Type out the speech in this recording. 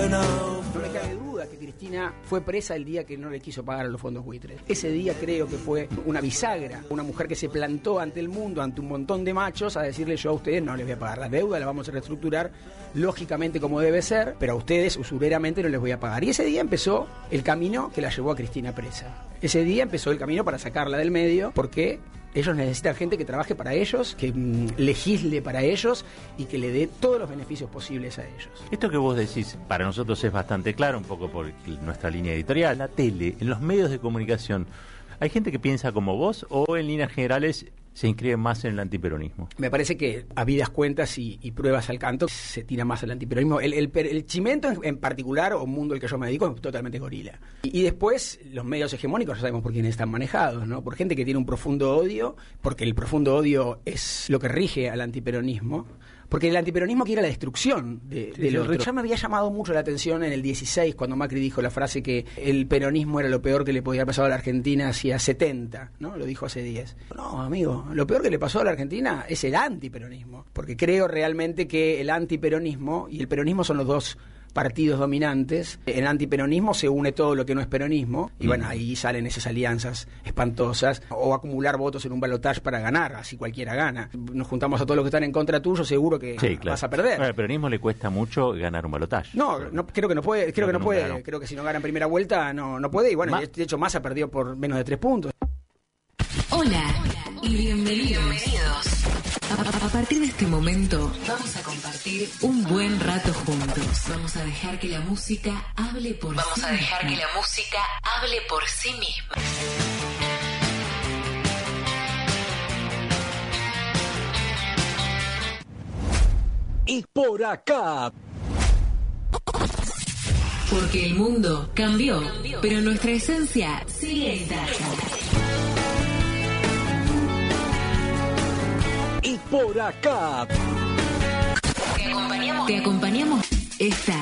No me cabe duda que Cristina fue presa el día que no le quiso pagar a los fondos buitres. Ese día creo que fue una bisagra, una mujer que se plantó ante el mundo, ante un montón de machos, a decirle: yo a ustedes no les voy a pagar la deuda, la vamos a reestructurar lógicamente como debe ser, pero a ustedes usureramente no les voy a pagar. Y ese día empezó el camino que la llevó a Cristina presa. Ese día empezó el camino para sacarla del medio, porque ellos necesitan gente que trabaje para ellos, que legisle para ellos y que le dé todos los beneficios posibles a ellos. Esto que vos decís para nosotros es bastante claro, un poco por nuestra línea editorial. La tele, en los medios de comunicación, ¿hay gente que piensa como vos o en líneas generales se inscribe más en el antiperonismo? Me parece que, habidas cuentas y pruebas al canto, se tira más al antiperonismo. El chimento en particular, o mundo al que yo me dedico, es totalmente gorila. Y después, los medios hegemónicos ya sabemos por quiénes están manejados, ¿no? Por gente que tiene un profundo odio, porque el profundo odio es lo que rige al antiperonismo. Porque el antiperonismo quiere la destrucción del otro. Ya me había llamado mucho la atención en el 16, cuando Macri dijo la frase que el peronismo era lo peor que le podía pasar a la Argentina hacia 70, ¿no? Lo dijo hace 10. No, amigo, lo peor que le pasó a la Argentina es el antiperonismo. Porque creo realmente que el antiperonismo y el peronismo son los dos partidos dominantes. En el antiperonismo se une todo lo que no es peronismo, y bueno, ahí salen esas alianzas espantosas, o acumular votos en un balotaje para ganar, así cualquiera gana. Nos juntamos a todos los que están en contra tuyo, seguro que sí, claro, vas a perder. Bueno, al peronismo le cuesta mucho ganar un balotaje. No, creo que no puede, creo que si no gana en primera vuelta no puede, y bueno, de hecho Massa perdió por menos de 3 puntos. Hola y bienvenidos. A partir de este momento vamos a compartir un buen rato juntos. Vamos a dejar que la música hable por sí misma. Y por acá. Porque el mundo cambió, pero nuestra esencia sigue intacta. Y por acá. Te acompañamos. Esta